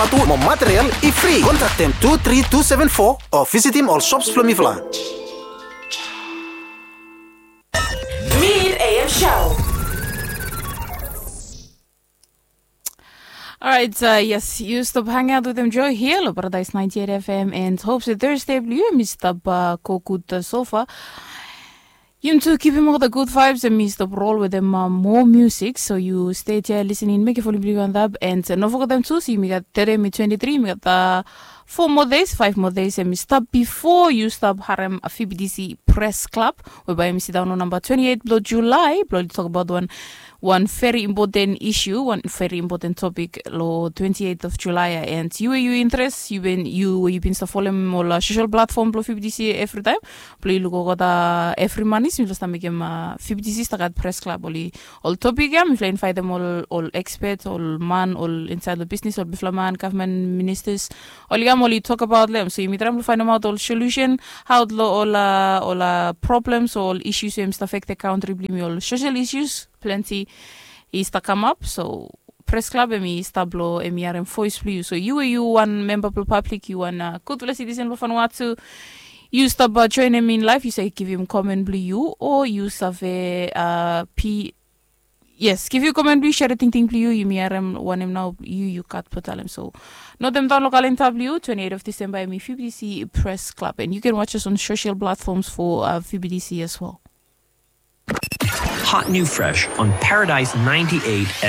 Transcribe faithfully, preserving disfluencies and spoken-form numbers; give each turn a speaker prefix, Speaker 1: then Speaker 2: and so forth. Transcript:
Speaker 1: Atu mo material i free. Contact them two three two seven four or visit him all shops Flumifla.
Speaker 2: Mid A M Show.
Speaker 3: Alright, uh, yes, you stop hanging out with them, Joy here, on Paradise ninety-eight F M, and hopes that Thursday, you Mister Kokut Sofa. You to keep him all the good vibes and me stop roll with them uh, more music. So you stay here listening, make it fully believe on that. And uh, don't forget them too. See, me got thirty, me twenty-three, me got uh, four more days, five more days, and me stop before you stop Harem a F B D C Press Club, whereby me sit down on number twenty-eight, blood July, blood talk about one. One very important issue, one very important topic, lo twenty-eighth of July, and you you interest, you been you you been following all social platform lo F B D C every time, play lu go da every month, mi lo sta megem F B D C sta gat press club oli all topic am, mi invite them all all experts, all man, all inside the business, all biflaman, government ministers, all gam all talk about them, so you try to find them out all solution, how lo all all uh, problems, all issues that affect the country, all social issues. Plenty is to come up, so press club emi stablo emi are voice for so you you one member of the public, you one uh, good citizen of Vanuatu, you stop uh, join him in life, you say give him comment blue you or you have a uh, p yes give you comment blue share a thing thing blue you me are one him now you you cut put him so not them down local in W twenty-eighth of December emi F B D C press club, and you can watch us on social platforms for uh, F B D C as well.
Speaker 4: Hot New Fresh on Paradise ninety-eight